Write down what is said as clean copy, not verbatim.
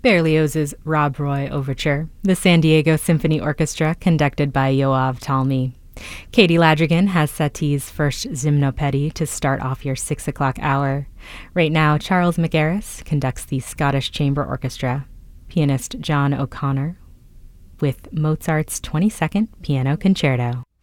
Berlioz's Rob Roy Overture, the San Diego Symphony Orchestra, conducted by Yoav Talmi. Katie Ladrigan has Satie's first Gymnopédie to start off your 6 o'clock hour. Right now, Charles McGarris conducts the Scottish Chamber Orchestra. Pianist John O'Connor with Mozart's 22nd Piano Concerto.